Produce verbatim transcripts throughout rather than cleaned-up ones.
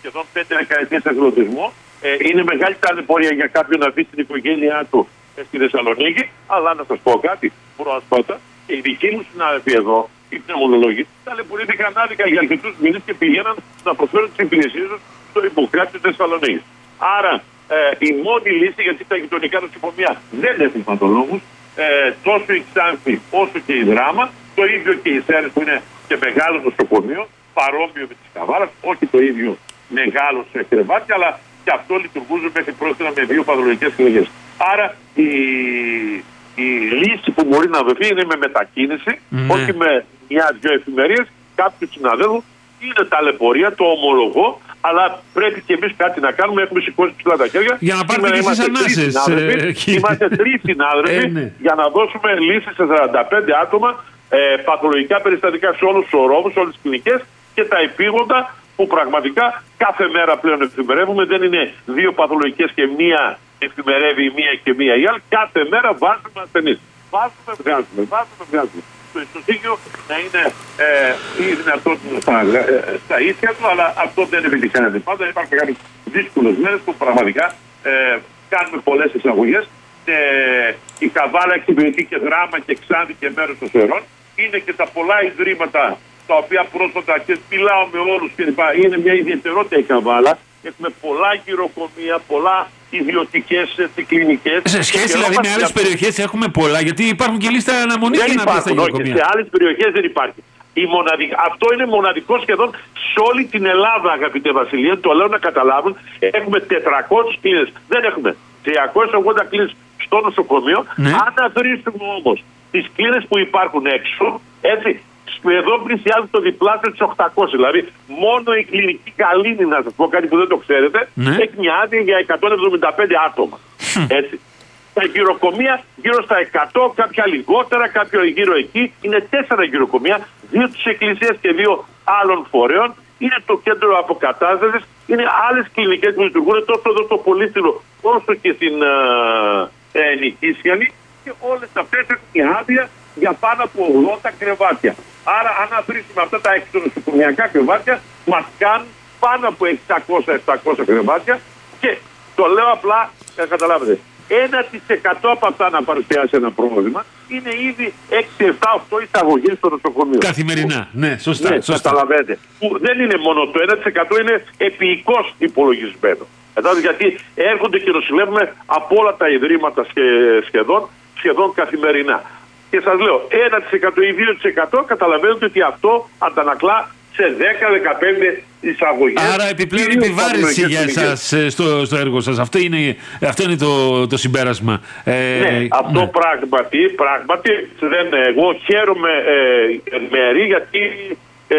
σχεδόν πέντε δεκαετίες αγροτισμό. Ε, είναι μεγάλη ταλαιπωρία για κάποιον να αφήσει την οικογένειά του ε, στη Θεσσαλονίκη. Αλλά να σας πω κάτι, πρόσφατα και οι δικοί μου συνάδελφοι εδώ, οι πνευμονολόγοι, ταλαιπωρήθηκαν άδικα για αρκετούς μήνες και πηγαίναν να προσφέρουν τις υπηρεσίες τους στο Ιπποκράτη της Θεσσαλονίκης. Άρα ε, η μόνη λύση, γιατί τα γειτονικά νοσοκομεία δεν έχουν παθολόγους, ε, τόσο η Ξάνθη όσο και η Δράμα, το ίδιο και οι Σέρες που είναι και μεγάλο νοσοκομείο, παρόμοιο με τις Καβάλας, όχι το ίδιο μεγάλο σε κρεβάτια, αλλά και αυτό λειτουργούσε μέχρι πρόσφατα με δύο παθολογικές συλλογές. Άρα η, η λύση που μπορεί να δοθεί είναι με μετακίνηση, mm. όχι με μια-δυο εφημερίες κάποιου συναδέλφου. Είναι ταλαιπωρία, το ομολογώ, αλλά πρέπει και εμείς κάτι να κάνουμε. Έχουμε σηκώσει ψηλά τα χέρια. Για να πάρετε και εσείς ανάσες. Ε, είμαστε τρεις συνάδελφοι ε, ναι. για να δώσουμε λύσεις σε σαράντα πέντε άτομα, ε, παθολογικά περιστατικά σε όλους τους ορόβους, σε όλες τις κλινικές και τα επίγοντα που πραγματικά κάθε μέρα πλέον εφημερεύουμε. Δεν είναι δύο παθολογικές και μία εφημερεύει η μία και μία η άλλη. Κάθε μέρα βάζουμε ασθενείς. Βάζουμε, βγάζουμε, βάζουμε, βγάζουμε. Το ισοσύγιο να είναι ε, η δυνατότητα στα, ε, στα ίσια του, αλλά αυτό δεν επιτυχάνεται πάντα. Υπάρχουν κάποιες δύσκολες μέρες που πραγματικά ε, κάνουμε πολλές εισαγωγές. Και η Καβάλα εξυπηρετεί και Δράμα και Ξάνθη και μέρος των Σερών. Είναι και τα πολλά ιδρύματα τα οποία πρόσφατα και μιλάω με όλους κλπ. Είναι μια ιδιαιτερότητα η Καβάλα. Έχουμε πολλά γυροκομεία, πολλά ιδιωτικές κλινικές. Σε σχέση δηλαδή με άλλες περιοχές έχουμε πολλά, γιατί υπάρχουν και λίστα αναμονής για να μπει στα γυροκομεία. Σε άλλες περιοχές δεν υπάρχει. Η μοναδικ... Αυτό είναι μοναδικό σχεδόν σε όλη την Ελλάδα, αγαπητέ Βασιλεία. Το λέω να καταλάβουν. Έχουμε τετρακόσιες κλίνες. Δεν έχουμε τριακόσιες ογδόντα κλίνες στο νοσοκομείο. Ναι. Αν αφαιρήσουμε όμως τις κλίνες που υπάρχουν έξω, έτσι, σχεδόν πλησιάζει το διπλάσιο της οκτακόσιες. Δηλαδή, μόνο η κλινική Καλίνη, να σας πω κάτι που δεν το ξέρετε, ναι. έχει μια άδεια για εκατόν εβδομήντα πέντε άτομα. Έτσι. Τα γυροκομεία γύρω στα εκατό, κάποια λιγότερα, κάποιο γύρω εκεί. Είναι τέσσερα γυροκομεία, δύο της Εκκλησίας και δύο άλλων φορέων. Είναι το κέντρο αποκατάστασης. Είναι άλλες κλινικές που λειτουργούν τόσο εδώ στο Πολύστηλο, όσο και στην ε, ε, Νικήσιανη. Και όλες αυτές έχουν άδεια για πάνω από ογδόντα κρεβάτια. Άρα, αν αφήσουμε αυτά τα εξωνοσοκομιακά κρεβάτια, μας κάνουν πάνω από εξακόσια επτακόσια κρεβάτια και το λέω απλά, να καταλάβετε, ένα τοις εκατό από αυτά να παρουσιάσει ένα πρόβλημα είναι ήδη έξι επτά οκτώ εισαγωγές στο νοσοκομείο. Καθημερινά, ναι, σωστά. Ναι, σωστά. Καταλαβαίνετε. Που δεν είναι μόνο το ένα τοις εκατό, είναι επίοικος υπολογισμένο. Δηλαδή, γιατί έρχονται και νοσηλεύουμε από όλα τα ιδρύματα σχεδόν, σχεδόν καθημερινά. Και σας λέω, ένα τοις εκατό ή δύο τοις εκατό καταλαβαίνετε ότι αυτό αντανακλά σε δέκα με δεκαπέντε εισαγωγές. Άρα επιπλέον επιβάρυνση για εσάς στο, στο έργο σας. Αυτό είναι, αυτό είναι το, το συμπέρασμα. Ε, ναι, αυτό ναι. πράγματι, πράγματι δεν, εγώ χαίρομαι ε, μέρη γιατί ε,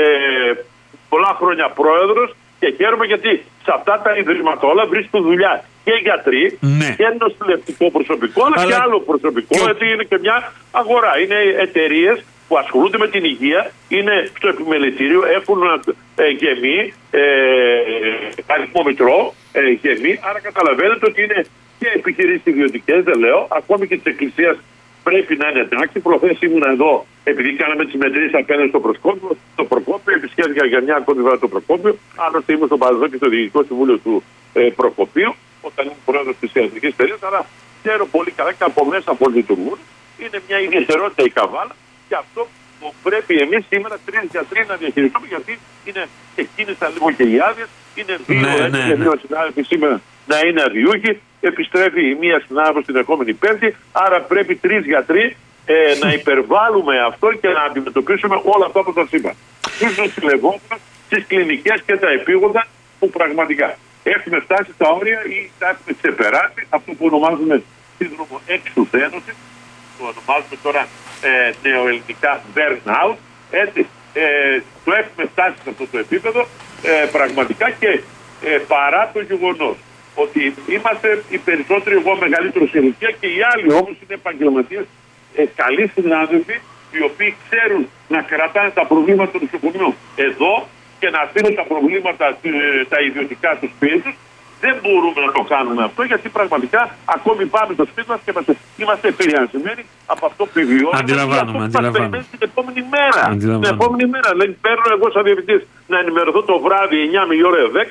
πολλά χρόνια πρόεδρος και χαίρομαι γιατί σε αυτά τα ιδρύματα όλα βρίσκουν δουλειά και γιατροί ναι. και νοσηλευτικό προσωπικό αλλά, αλλά και άλλο προσωπικό, και... γιατί είναι και μια αγορά. Είναι εταιρείες που ασχολούνται με την υγεία, είναι στο επιμελητήριο, έχουν ε, γεμί, ε, αριθμό μητρό, ε, γεμί, άρα καταλαβαίνετε ότι είναι και επιχειρήσεις ιδιωτικές, δεν λέω, ακόμη και της Εκκλησίας πρέπει να είναι εντάξει. Προχθές ήμουν εδώ, επειδή κάναμε τις μετρήσεις απέναντι στο Προσκόπιο, το Προκόπιο, επισκέφθηκα για μια ακόμη φορά το Προκόπιο, άλλωστε ήμουν στο Παραδό και στο Διοικητικό Συμβούλιο του ε, Προκοπίου, όταν ήμουν πρόεδρος της ιατρικής εταιρείας, αλλά ξέρω πολύ καλά και από μέσα από λειτουργούν. Είναι μια ιδιαιτερότητα η Καβάλα. Και αυτό που πρέπει εμείς σήμερα τρεις γιατροί να διαχειριστούμε, γιατί είναι εκκίνησαν λίγο και οι άδειες. Είναι δύο ναι, έτσι, ναι, και δύο ναι. συνάδελφοι σήμερα να είναι αδειούχοι. Επιστρέφει η μία συνάδελφος την επόμενη Πέμπτη. Άρα πρέπει τρεις γιατροί ε, να υπερβάλλουμε αυτό και να αντιμετωπίσουμε όλα αυτά που σας είπα. Τους νοσηλευόμενους, τις κλινικές και τα επίγοντα που πραγματικά έχουμε φτάσει στα όρια ή τα έχουμε ξεπεράσει αυτό που ονομάζουμε σύνδρομο εξουθένωσης. Το ονομάζουμε τώρα ε, νεοελληνικά burnout, έτσι, ε, το έχουμε φτάσει σε αυτό το επίπεδο ε, πραγματικά και ε, παρά το γεγονός ότι είμαστε οι περισσότεροι, εγώ μεγαλύτερο σε ηλικία και οι άλλοι όμως είναι επαγγελματίες, ε, καλοί συνάδελφοι οι οποίοι ξέρουν να κρατάνε τα προβλήματα του νοσοκομείου εδώ και να αφήνουν τα προβλήματα ε, τα ιδιωτικά στους σπίτια τους. Δεν μπορούμε να το κάνουμε αυτό, γιατί πραγματικά ακόμη πάμε στο σπίτι μας και είμαστε, είμαστε επηρεασμένοι από αυτό που βιώνουμε. Αντιλαμβάνομαι, αντιλαμβάνομαι. Την επόμενη μέρα. Την επόμενη μέρα. Δηλαδή, παίρνω εγώ σαν διευθυντής να ενημερωθώ το βράδυ εννιά με η ώρα δέκα.